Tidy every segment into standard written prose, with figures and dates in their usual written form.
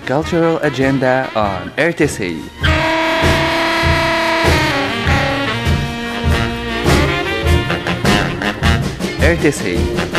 Cultural Agenda on RTC. RTC.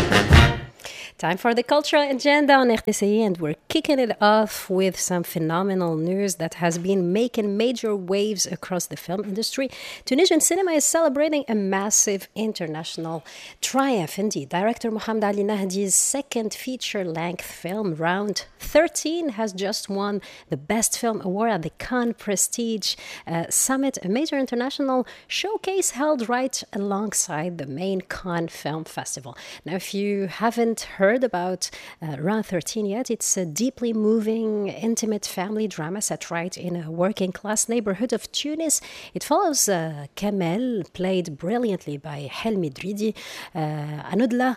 Time for the cultural agenda on RTCI, and we're kicking it off with some phenomenal news that has been making major waves across the film industry. Tunisian cinema is celebrating a massive international triumph. Indeed, director Mohamed Ali Nahdi's second feature-length film, Round 13, has just won the Best Film Award at the Cannes Prestige Summit, a major international showcase held right alongside the main Cannes Film Festival. Now, if you haven't heard about Round 13 yet, it's a deeply moving, intimate family drama set right in a working-class neighborhood of Tunis. It follows Kamel, played brilliantly by Helmi Dridi, Anoudla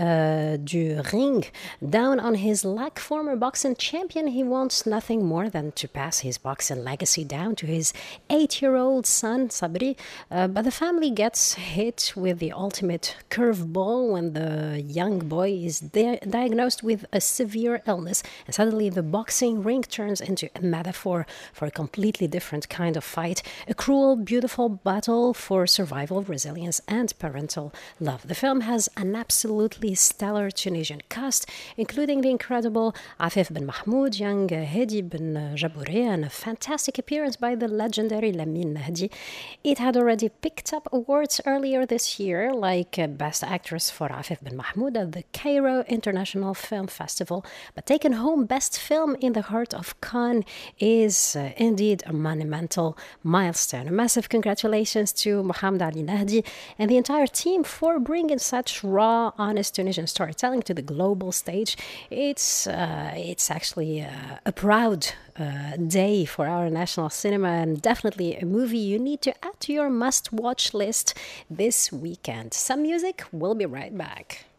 du Ring. Down on his luck, former boxing champion, he wants nothing more than to pass his boxing legacy down to his 8-year-old son, Sabri. But the family gets hit with the ultimate curveball when the young boy is diagnosed with a severe illness, and suddenly the boxing ring turns into a metaphor for a completely different kind of fight, a cruel, beautiful battle for survival, resilience, and parental love. The film has an absolutely stellar Tunisian cast, including the incredible Afif Ben Mahmoud, young Hedi Ben Jaboureh, and a fantastic appearance by the legendary Lamine Nahdi. It had already picked up awards earlier this year, like Best Actress for Afif Ben Mahmoud at the Cairo International Film Festival, but taking home Best Film in the heart of Cannes is indeed a monumental milestone. A massive congratulations to Mohamed Ali Nahdi and the entire team for bringing such raw, honest Tunisian storytelling to the global stage. It's actually a proud day for our national cinema, and definitely a movie you need to add to your must-watch list this weekend. Some music, we'll be right back.